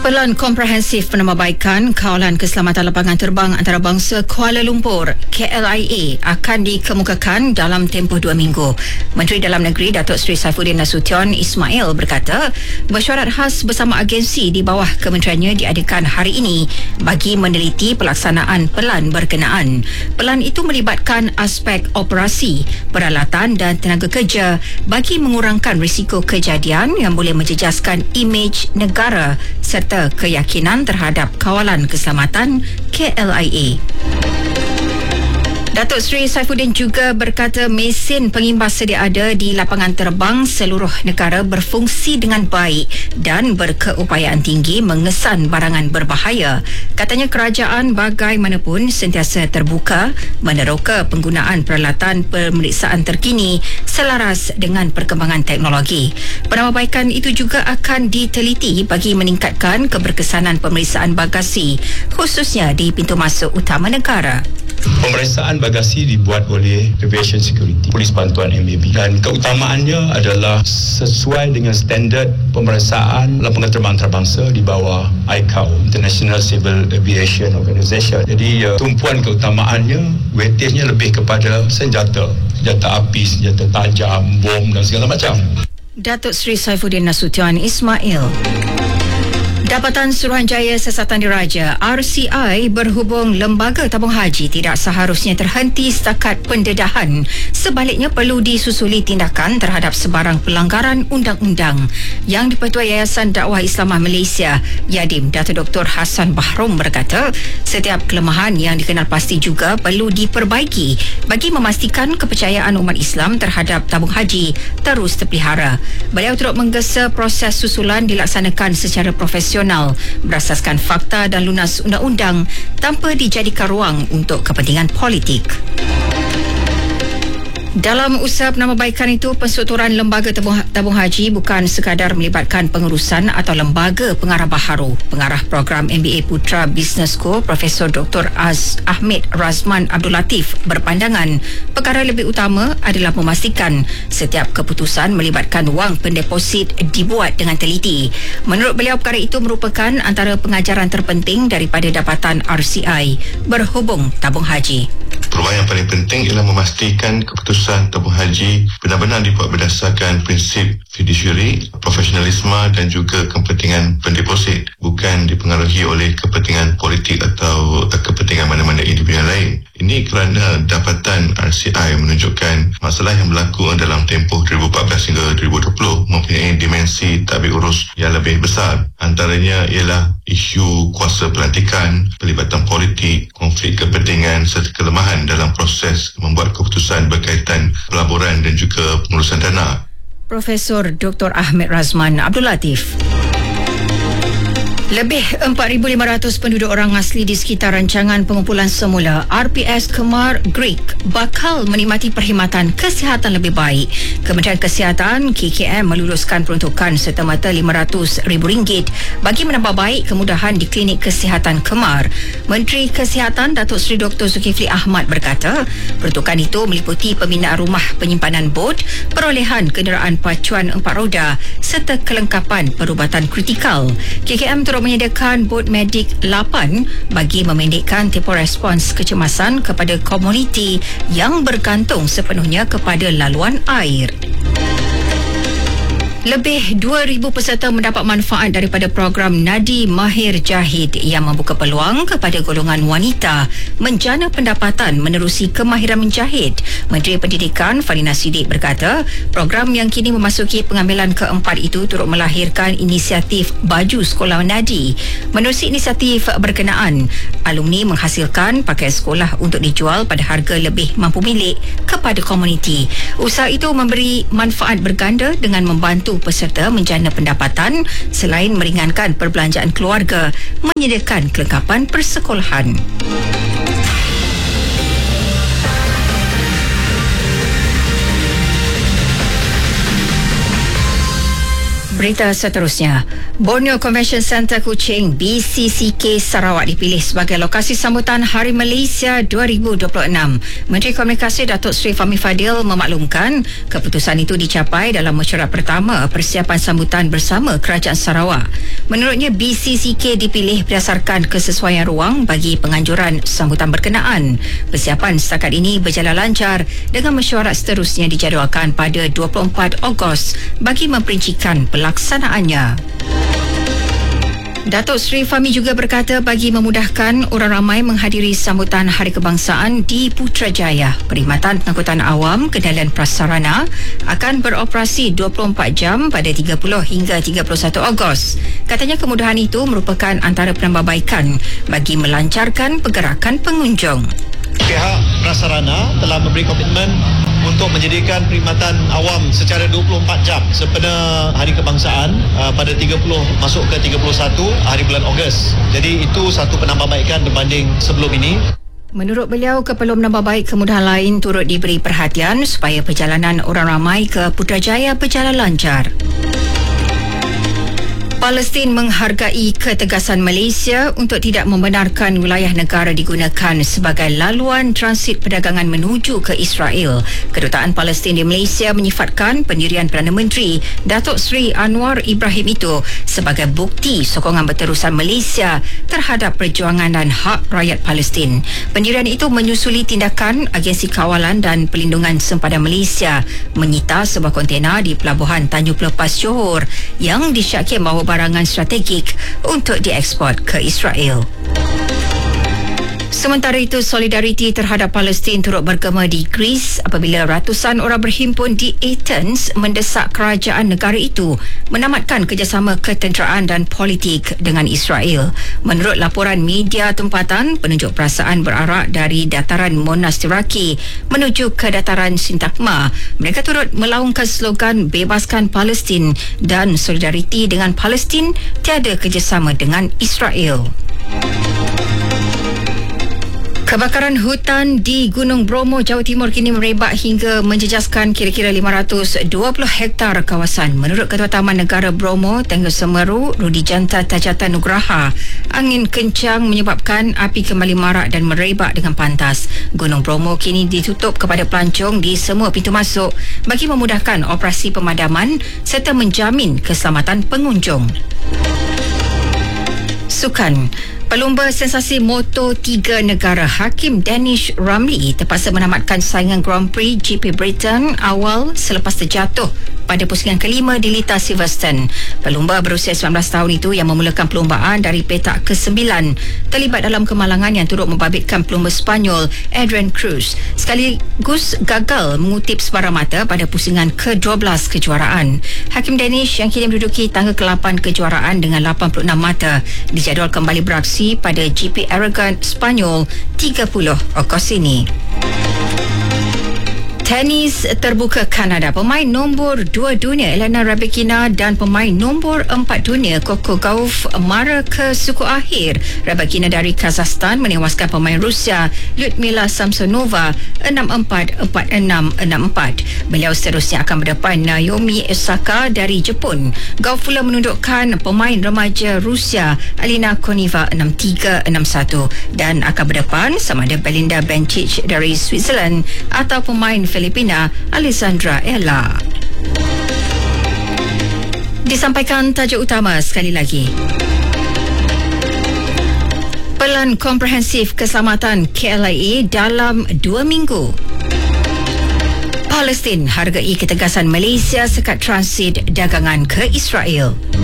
Pelan Komprehensif Penambahbaikan Kawalan Keselamatan Lapangan Terbang Antarabangsa Kuala Lumpur KLIA akan dikemukakan dalam tempoh 2 minggu. Menteri Dalam Negeri Datuk Seri Saifuddin Nasution Ismail berkata, mesyuarat khas bersama agensi di bawah kementeriannya diadakan hari ini bagi meneliti pelaksanaan pelan berkenaan. Pelan itu melibatkan aspek operasi, peralatan dan tenaga kerja bagi mengurangkan risiko kejadian yang boleh menjejaskan imej negara serta keyakinan terhadap kawalan keselamatan KLIA. Datuk Seri Saifuddin juga berkata mesin pengimbas sedia ada di lapangan terbang seluruh negara berfungsi dengan baik dan berkeupayaan tinggi mengesan barangan berbahaya. Katanya kerajaan bagaimanapun sentiasa terbuka meneroka penggunaan peralatan pemeriksaan terkini selaras dengan perkembangan teknologi. Penambahbaikan itu juga akan diteliti bagi meningkatkan keberkesanan pemeriksaan bagasi khususnya di pintu masuk utama negara. Pemeriksaan bagasi dibuat oleh Aviation Security, Polis Bantuan MAB, dan keutamaannya adalah sesuai dengan standard pemeriksaan lapangan terbang antarabangsa di bawah ICAO, International Civil Aviation Organization. Jadi tumpuan keutamaannya, weightage-nya lebih kepada senjata api, senjata tajam, bom dan segala macam. Datuk Seri Saifuddin Nasution Ismail. Dapatan Suruhanjaya Siasatan Diraja RCI berhubung lembaga tabung haji tidak seharusnya terhenti setakat pendedahan. Sebaliknya perlu disusuli tindakan terhadap sebarang pelanggaran undang-undang. Yang di-Pertua Yayasan Dakwah Islamah Malaysia Yadim Datuk Dr. Hassan Bahrom berkata, setiap kelemahan yang dikenal pasti juga perlu diperbaiki bagi memastikan kepercayaan umat Islam terhadap tabung haji terus terpelihara. Beliau turut menggesa proses susulan dilaksanakan secara profesional berasaskan fakta dan lunas undang-undang tanpa dijadikan ruang untuk kepentingan politik. Dalam usaha penambahbaikan itu, penstrukturan lembaga tabung haji bukan sekadar melibatkan pengurusan atau lembaga pengarah baharu. Pengarah program MBA Putra Business School Profesor Dr. Ahmed Razman Abdul Latif berpandangan perkara lebih utama adalah memastikan setiap keputusan melibatkan wang pendeposit dibuat dengan teliti. Menurut beliau, perkara itu merupakan antara pengajaran terpenting daripada dapatan RCI berhubung tabung haji. Perubahan yang paling penting ialah memastikan keputusan tabung haji benar-benar dibuat berdasarkan prinsip fiduciary, profesionalisme dan juga kepentingan pendeposit, bukan dipengaruhi oleh kepentingan politik atau kepentingan mana-mana individu lain. Ini kerana dapatan RCI menunjukkan masalah yang berlaku dalam tempoh 2014 hingga 2020 mempunyai dimensi tadbir urus yang lebih besar. Antaranya ialah isu kuasa pelantikan, pelibatan politik, konflik kepentingan serta kelemahan dalam proses membuat keputusan berkaitan pelaburan dan juga pengurusan dana. Profesor Dr. Ahmed Razman Abdul Latif. Lebih 4,500 penduduk orang asli di sekitar rancangan pengumpulan semula RPS Kemar Greek bakal menikmati perkhidmatan kesihatan lebih baik. Kementerian Kesihatan KKM meluluskan peruntukan serta-merta RM500,000 bagi menambah baik kemudahan di klinik kesihatan Kemar. Menteri Kesihatan Datuk Seri Dr. Zulkifli Ahmad berkata, peruntukan itu meliputi pembinaan rumah penyimpanan bot, perolehan kenderaan pacuan 4 roda serta kelengkapan perubatan kritikal. KKM turut menyediakan bot medik 8 bagi memendekkan tempoh respons kecemasan kepada komuniti yang bergantung sepenuhnya kepada laluan air. Lebih 2,000 peserta mendapat manfaat daripada program Nadi Mahir Jahid yang membuka peluang kepada golongan wanita menjana pendapatan menerusi kemahiran menjahit. Menteri Pendidikan Fadina Siddiq berkata, program yang kini memasuki pengambilan keempat itu turut melahirkan inisiatif Baju Sekolah Nadi. Menerusi inisiatif berkenaan, alumni menghasilkan pakaian sekolah untuk dijual pada harga lebih mampu milik kepada komuniti. Usaha itu memberi manfaat berganda dengan membantu peserta menjana pendapatan selain meringankan perbelanjaan keluarga, menyediakan kelengkapan persekolahan. Berita seterusnya, Borneo Convention Centre Kuching BCCK Sarawak dipilih sebagai lokasi sambutan Hari Malaysia 2026. Menteri Komunikasi Datuk Seri Fahmi Fadil memaklumkan keputusan itu dicapai dalam mesyuarat pertama persiapan sambutan bersama Kerajaan Sarawak. Menurutnya, BCCK dipilih berdasarkan kesesuaian ruang bagi penganjuran sambutan berkenaan. Persiapan setakat ini berjalan lancar dengan mesyuarat seterusnya dijadualkan pada 24 Ogos bagi memperincikan pelaksanaannya. Datuk Seri Fahmi juga berkata bagi memudahkan orang ramai menghadiri sambutan Hari Kebangsaan di Putrajaya, Perkhidmatan Pengangkutan Awam Kendalian Prasarana akan beroperasi 24 jam pada 30 hingga 31 Ogos. Katanya kemudahan itu merupakan antara penambahbaikan bagi melancarkan pergerakan pengunjung. Pihak Prasarana telah memberi komitmen untuk menjadikan perkhidmatan awam secara 24 jam sempena Hari Kebangsaan pada 30 masuk ke 31 hari bulan Ogos. Jadi itu satu penambahbaikan berbanding sebelum ini. Menurut beliau, keperluan menambahbaik kemudahan lain turut diberi perhatian supaya perjalanan orang ramai ke Putrajaya berjalan lancar. Palestin menghargai ketegasan Malaysia untuk tidak membenarkan wilayah negara digunakan sebagai laluan transit perdagangan menuju ke Israel. Kedutaan Palestin di Malaysia menyifatkan pendirian Perdana Menteri Datuk Seri Anwar Ibrahim itu sebagai bukti sokongan berterusan Malaysia terhadap perjuangan dan hak rakyat Palestin. Pendirian itu menyusuli tindakan Agensi Kawalan dan Perlindungan Sempadan Malaysia menyita sebuah kontena di Pelabuhan Tanjung Pelepas Johor yang disyaki bahawa barangan strategik untuk dieksport ke Israel. Sementara itu, solidariti terhadap Palestin turut bergema di Greece apabila ratusan orang berhimpun di Athens mendesak kerajaan negara itu menamatkan kerjasama ketenteraan dan politik dengan Israel. Menurut laporan media tempatan, penunjuk perasaan berarak dari dataran Monastiraki menuju ke dataran Sintagma. Mereka turut melaungkan slogan bebaskan Palestin dan solidariti dengan Palestin, tiada kerjasama dengan Israel. Kebakaran hutan di Gunung Bromo, Jawa Timur kini merebak hingga menjejaskan kira-kira 520 hektar kawasan. Menurut Ketua Taman Negara Bromo, Tengah Semeru, Rudi Janta Tajatan Nugraha, angin kencang menyebabkan api kembali marak dan merebak dengan pantas. Gunung Bromo kini ditutup kepada pelancong di semua pintu masuk bagi memudahkan operasi pemadaman serta menjamin keselamatan pengunjung. Sukan. Pelumba sensasi Moto3 negara Hakim Danish Ramli terpaksa menamatkan saingan Grand Prix GP Britain awal selepas terjatuh pada pusingan kelima di Lita Silverstone. Pelumba berusia 19 tahun itu yang memulakan perlumbaan dari petak ke-9 terlibat dalam kemalangan yang turut membabitkan pelumba Spanyol Adrian Cruz sekaligus gagal mengutip sebarang mata pada pusingan ke-12 kejuaraan. Hakim Danish yang kini menduduki tangga ke-8 kejuaraan dengan 86 mata dijadual kembali beraksi pada GP Aragon Spanyol 30 Ogos ini. Tenis terbuka Kanada, pemain nombor 2 dunia Elena Rybakina dan pemain nombor 4 dunia Coco Gauff mara ke suku akhir. Rybakina dari Kazakhstan menewaskan pemain Rusia Lyudmila Samsonova 6-4, 4-6, 6-4. Beliau seterusnya akan berdepan Naomi Osaka dari Jepun. Gauff pula menundukkan pemain remaja Rusia Alina Koniva 6-3, 6-1 dan akan berdepan sama ada Belinda Bencic dari Switzerland atau pemain Filipina Alessandra Ella. Disampaikan tajuk utama sekali lagi. Pelan komprehensif keselamatan KLIA dalam 2 minggu. Palestin hargai ketegasan Malaysia sekat transit dagangan ke Israel.